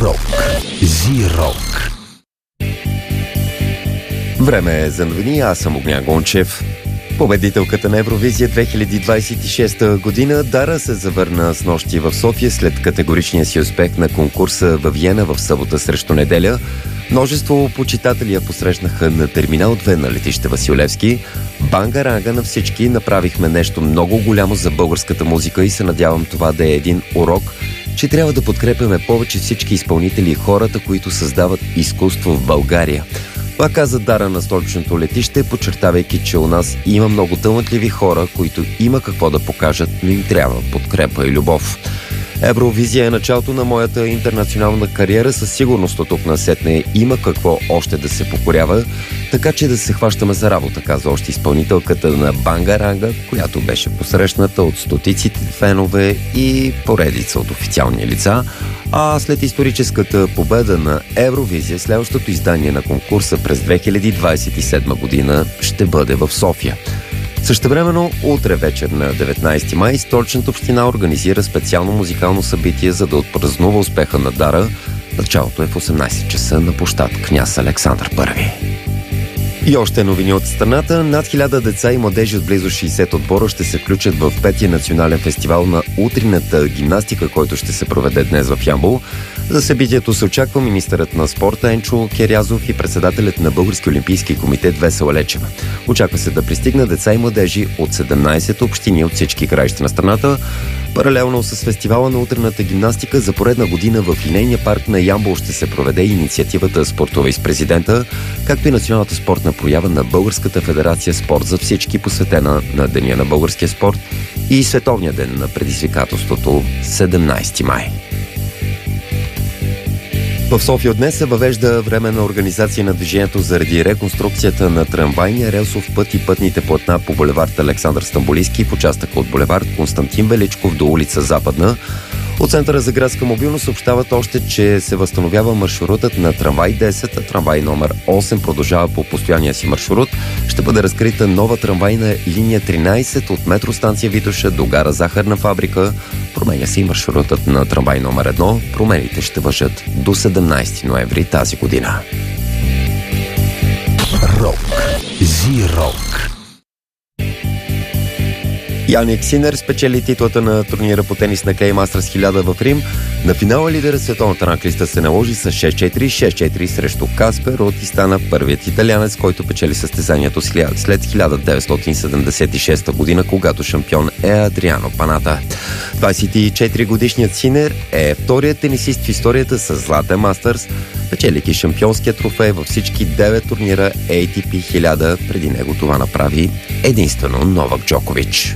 Рок. Зи-рок. Време е за новини, аз съм Огнян Гончев. Победителката на Евровизия 2026 година Дара се завърна с нощи в София след категоричния си успех на конкурса във Виена в събота срещу неделя. Множество почитатели я посрещнаха на терминал 2 на летище Василевски. Банга-ранга на всички, направихме нещо много голямо за българската музика и се надявам това да е един урок, че трябва да подкрепяме повече всички изпълнители и хората, които създават изкуство в България. Това каза Дара на столичното летище, подчертавайки, че у нас има много талантливи хора, които има какво да покажат, но им трябва подкрепа и любов. Евровизия е началото на моята интернационална кариера, със сигурност от тук насетне има какво още да се покорява, така че да се хващаме за работа, каза още изпълнителката на Банга-ранга, която беше посрещната от стотиците фенове и поредица от официални лица. А след историческата победа на Евровизия, следващото издание на конкурса през 2027 година ще бъде в София. Същевременно, утре вечер на 19 май, столичната община организира специално музикално събитие, за да отпразнува успеха на Дара. Началото е в 18 часа на площад Княз Александър I. И още новини от страната. Над 1000 деца и младежи от близо 60 отбора ще се включат в 5-я национален фестивал на утринната гимнастика, който ще се проведе днес в Ямбол. За събитието се очаква министърът на спорта Енчо Керязов и председателят на Български олимпийски комитет Весела Лечева. Очаква се да пристигнат деца и младежи от 17 общини от всички краища на страната. Паралелно с фестивала на утринната гимнастика, за поредна година в линейния парк на Ямбол ще се проведе инициативата "Спортувай с президента", както и националната спортна проява на Българската федерация "Спорт за всички", посветена на Деня на българския спорт, и Световния ден на предизвикателството 17 май. В София от днес се въвежда временна организация на движението заради реконструкцията на трамвайния релсов път и пътните платна по булевард Александър Стамболийски в участъка от булевард Константин Величков до улица Западна. От Центъра за градска мобилност съобщават още, че се възстановява маршрутът на трамвай 10, а трамвай номер 8 продължава по постоянния си маршрут. Ще бъде разкрита нова трамвайна линия 13 от метростанция Витоша до гара Захарна фабрика. Променя се и маршрутът на трамвай номер 1. Промените ще важат до 17 ноември тази година. Рок. Зи-рок. Яник Синер спечели титлата на турнира по тенис на Клей Мастерс 1000 в Рим. На финала лидерът световната ранглиста се наложи с 6-4, 6-4 срещу Каспер Рут и стана първият италианец, който печели състезанието след 1976 година, когато шампион е Адриано Паната. 24-годишният Синер е вторият тенисист в историята с златен Мастерс, печелики шампионския трофей във всички 9 турнира ATP 1000. Преди него това направи единствено Новак Джокович.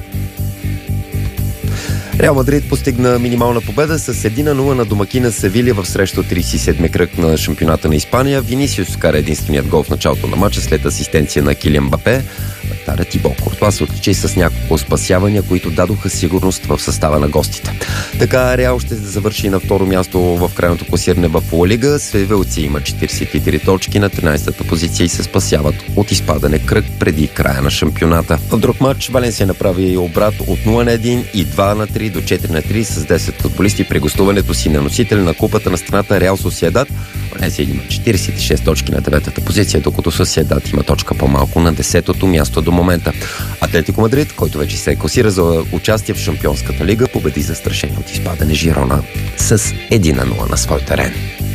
Реал Мадрид постигна минимална победа с 1-0 на домакина Севилия в срещу 37-ми кръг на шампионата на Испания. Винисиус вкара единственият гол в началото на матча след асистенция на Килиан Мбапе. Вратарят Тибо Куртуа се отличи с няколко спасявания, които дадоха сигурност в състава на гостите. Така Реал ще завърши на второ място в крайното класиране в Ла Лига. Севилци има 43 точки на 13-та позиция и се спасяват от изпадане кръг преди края на шампионата. В друг матч Валенсия направи обрат от 0-1 и 2-3 до 4-3 с 10 футболисти при гостуването си на носител на купата на страната Реал Сосиедад. Валенсия има 46 точки на 9-та позиция, докато Сосиедад има точка по-малко на 10-то място до момента. Атлетико Мадрид, който вече се класира за участие в Шампионската лига, победи застрашение от изпадане Жирона с 1-0 на свой терен.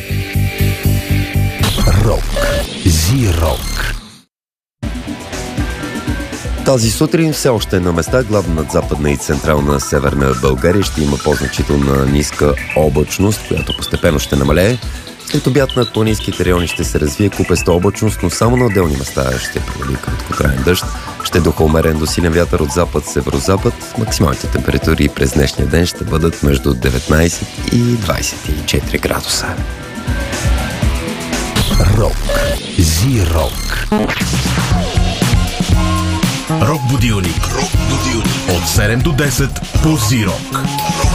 Рок. Зи-рок. Тази сутрин все още на места, главно над Западна и Централна Северна България, ще има по-значителна ниска облачност, която постепенно ще намалее. След обяд над планинските райони ще се развие купеста облачност, но само на отделни места ще провали краткотраен дъжд. Ще духа умерен до силен вятър от запад-северозапад. Максималните температури през днешния ден ще бъдат между 19 и 24 градуса. Рок. Зи-рок. Рок будилник. От 7 до 10 по Зи-рок.